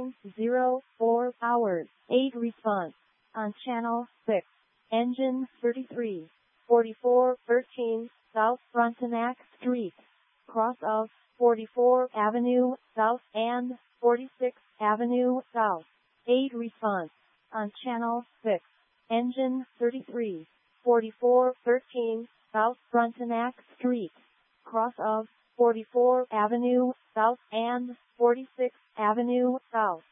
10:04 hours. 8 response. On channel 6. Engine 33. 4413 South Frontenac Street. Cross of 44th Avenue South and 46th Avenue South. 8 response. On channel 6. Engine 33. 4413 South Frontenac Street. Cross of 44th Avenue South and 46th Avenue South.